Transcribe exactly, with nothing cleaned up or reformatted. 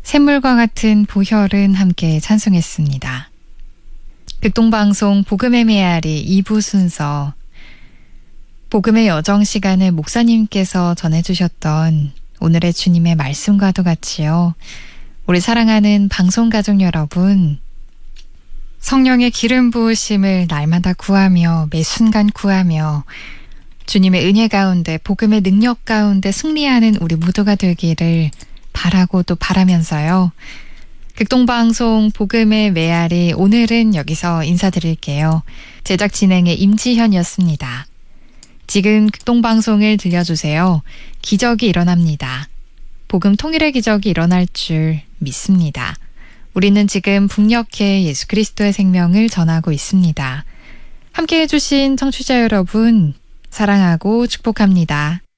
샘물과 같은 보혈은 함께 찬송했습니다. 극동방송 복음의 메아리 이 부 순서, 복음의 여정 시간에 목사님께서 전해주셨던 오늘의 주님의 말씀과도 같이요, 우리 사랑하는 방송가족 여러분, 성령의 기름 부으심을 날마다 구하며 매 순간 구하며 주님의 은혜 가운데, 복음의 능력 가운데 승리하는 우리 모두가 되기를 바라고 또 바라면서요, 극동방송 복음의 메아리 오늘은 여기서 인사드릴게요. 제작 진행의 임지현이었습니다. 지금 극동방송을 들려주세요. 기적이 일어납니다. 복음 통일의 기적이 일어날 줄 믿습니다. 우리는 지금 북녘에 예수 그리스도의 생명을 전하고 있습니다. 함께해 주신 청취자 여러분, 사랑하고 축복합니다.